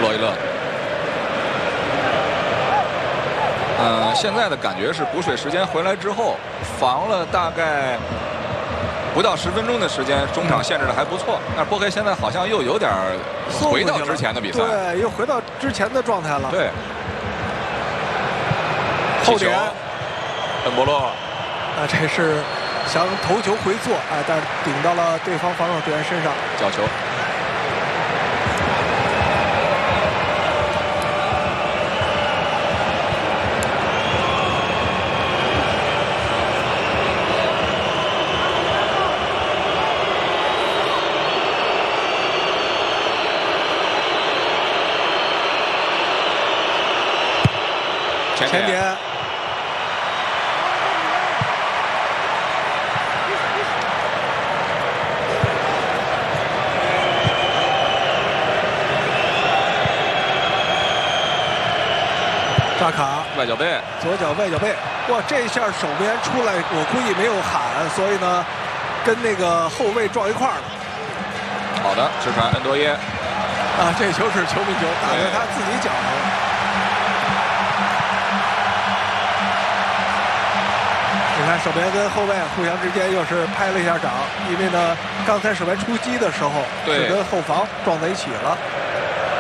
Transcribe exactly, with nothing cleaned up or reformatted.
乐一乐。呃，现在的感觉是补水时间回来之后，防了大概不到十分钟的时间，中场限制的还不错。但是波黑现在好像又有点回到之前的比赛， 对，又回到之前的状态了。 对， 后点， 恩波洛， 啊，这是想头球回做，哎，但是顶到了对方防守队员身上， 角球。前点，扎卡外脚背， 左脚外脚背，哇，这一下守门员出来，我估计没有喊，所以呢，跟那个后卫撞一块儿了。 好的，直传恩多耶， 啊，这球是球迷球，打在他自己脚上了。你看守门员跟后卫互相之间又是拍了一下掌，因为呢，刚才守门员出击的时候是跟后防撞在一起了。